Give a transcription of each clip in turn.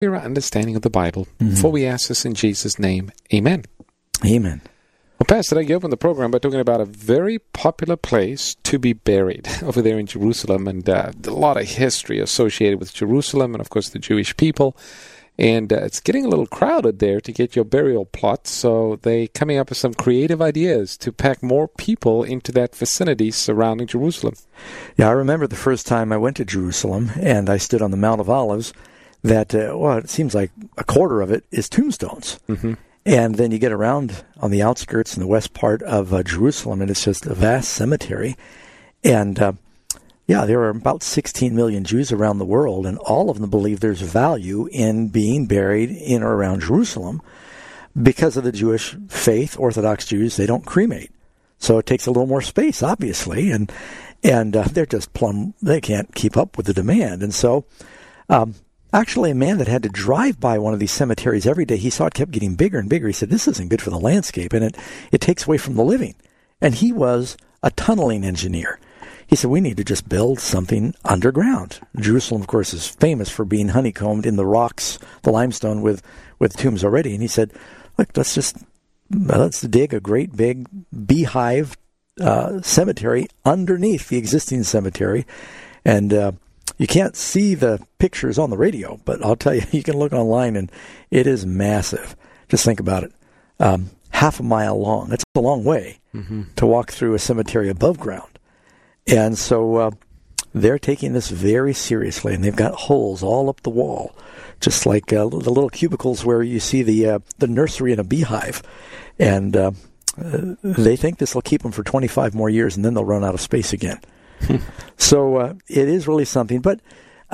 clearer understanding of the Bible. For we ask this in Jesus' name. Amen. Amen. Well, Pastor, you opened the program by talking about a very popular place to be buried over there in Jerusalem, and a lot of history associated with Jerusalem and, of course, the Jewish people. And it's getting a little crowded there to get your burial plot, so they're coming up with some creative ideas to pack more people into that vicinity surrounding Jerusalem. Yeah, I remember the first time I went to Jerusalem, and I stood on the Mount of Olives, that, it seems like a quarter of it is tombstones. Mm-hmm. And then you get around on the outskirts in the west part of Jerusalem, and it's just a vast cemetery. And, there are about 16 million Jews around the world, and all of them believe there's value in being buried in or around Jerusalem. Because of the Jewish faith, Orthodox Jews, they don't cremate. So it takes a little more space, obviously, and they're just they can't keep up with the demand. And so, actually, a man that had to drive by one of these cemeteries every day, he saw it kept getting bigger and bigger. He said, this isn't good for the landscape, and it takes away from the living. And he was a tunneling engineer. He said, we need to just build something underground. Jerusalem, of course, is famous for being honeycombed in the rocks, the limestone with tombs already. And he said, look, let's dig a great big beehive cemetery underneath the existing cemetery. And you can't see the pictures on the radio, but I'll tell you, you can look online, and it is massive. Just think about it. Half a mile long. That's a long way to walk through a cemetery above ground. And so they're taking this very seriously, and they've got holes all up the wall, just like the little cubicles where you see the nursery in a beehive. And they think this will keep them for 25 more years, and then they'll run out of space again. So it is really something. But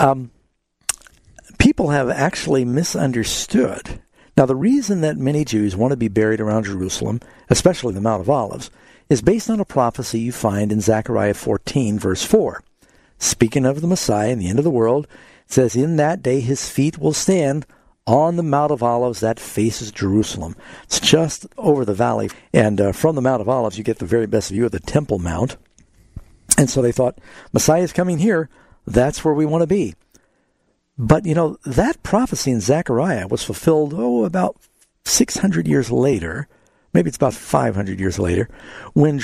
people have actually misunderstood. Now, the reason that many Jews want to be buried around Jerusalem, especially the Mount of Olives, is based on a prophecy you find in Zechariah 14, verse 4. Speaking of the Messiah and the end of the world, it says, in that day his feet will stand on the Mount of Olives that faces Jerusalem. It's just over the valley. And from the Mount of Olives, you get the very best view of the Temple Mount. And so they thought, Messiah is coming here. That's where we want to be. But, that prophecy in Zechariah was fulfilled, about 600 years later. Maybe it's about 500 years later, when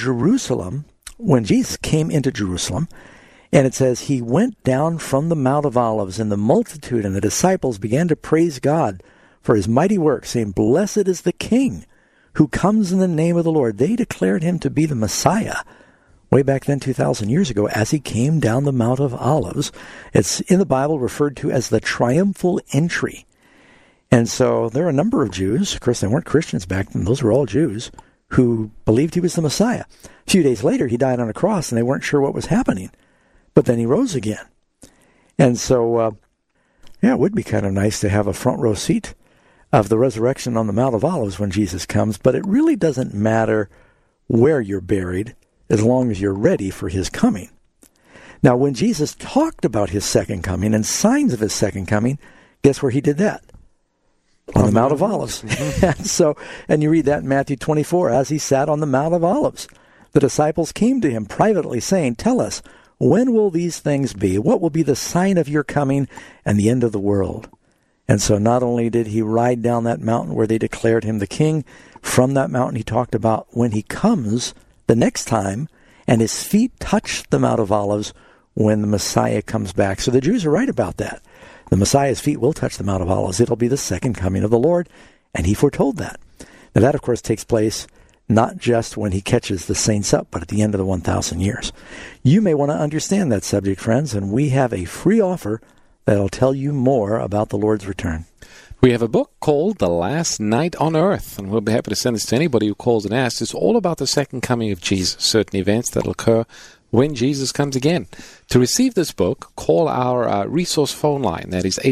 Jesus came into Jerusalem, and it says he went down from the Mount of Olives, and the multitude and the disciples began to praise God for his mighty work, saying, blessed is the King who comes in the name of the Lord. They declared him to be the Messiah way back then 2,000 years ago as he came down the Mount of Olives. It's in the Bible referred to as the triumphal entry. And so there are a number of Jews, of course they weren't Christians back then, those were all Jews, who believed he was the Messiah. A few days later he died on a cross and they weren't sure what was happening. But then he rose again. And so, it would be kind of nice to have a front row seat of the resurrection on the Mount of Olives when Jesus comes, but it really doesn't matter where you're buried as long as you're ready for his coming. Now, when Jesus talked about his second coming and signs of his second coming, guess where he did that? On the Mount of Olives. And you read that in Matthew 24, as he sat on the Mount of Olives. The disciples came to him privately saying, tell us, when will these things be? What will be the sign of your coming and the end of the world? And so not only did he ride down that mountain where they declared him the king, from that mountain he talked about when he comes the next time, and his feet touch the Mount of Olives when the Messiah comes back. So the Jews are right about that. The Messiah's feet will touch the Mount of Olives. It'll be the second coming of the Lord, and he foretold that. Now that, of course, takes place not just when he catches the saints up, but at the end of the 1,000 years. You may want to understand that subject, friends, and we have a free offer that'll tell you more about the Lord's return. We have a book called The Last Night on Earth, and we'll be happy to send this to anybody who calls and asks. It's all about the second coming of Jesus, certain events that will occur when Jesus comes again. To receive this book, call our resource phone line. That is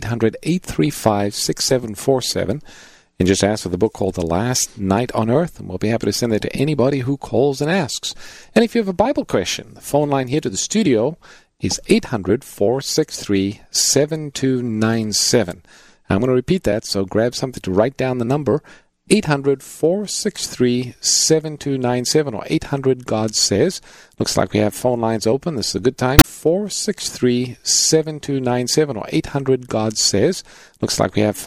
800-835-6747. And just ask for the book called The Last Night on Earth, and we'll be happy to send it to anybody who calls and asks. And if you have a Bible question, the phone line here to the studio is 800-463-7297. I'm going to repeat that, so grab something to write down the number, 800-463-7297, or 800-GOD-SAYS. Looks like we have phone lines open. This is a good time. 463-7297, or 800-GOD-SAYS. Looks like we have